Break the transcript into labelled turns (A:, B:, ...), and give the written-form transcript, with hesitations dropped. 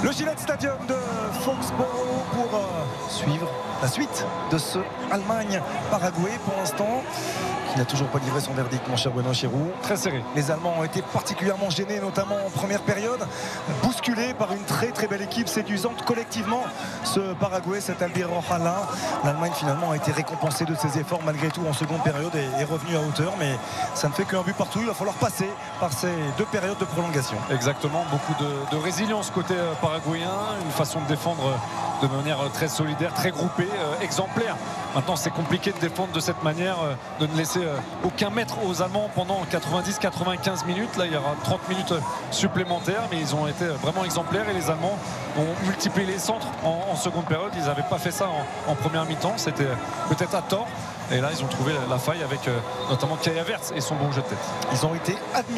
A: Le Gillette Stadium de Foxborough pour suivre la suite de ce Allemagne-Paraguay pour l'instant, qui n'a toujours pas livré son verdict, mon cher Benoît Chirou.
B: Très serré.
A: Les Allemands ont été particulièrement gênés, notamment en première période, bousculés par une très très belle équipe séduisante collectivement. Ce Paraguay, cet Albirojala, l'Allemagne finalement a été récompensée de ses efforts malgré tout en seconde période et est revenue à hauteur, mais ça ne fait qu'un but partout. Il va falloir passer par ces deux périodes de prolongation.
B: Exactement, beaucoup de résilience côté paraguayen, une façon de défendre de manière très solidaire, très groupée, exemplaire. Maintenant, c'est compliqué de défendre de cette manière, de ne laisser aucun mètre aux Allemands pendant 90-95 minutes. Là, il y aura 30 minutes supplémentaires, mais ils ont été vraiment exemplaires et les Allemands ont multiplié les centres en seconde période. Ils n'avaient pas fait ça en première mi-temps, c'était peut-être à tort. Et là, ils ont trouvé la faille avec notamment Kai Havertz et son bon jeu de tête.
A: Ils ont été admis.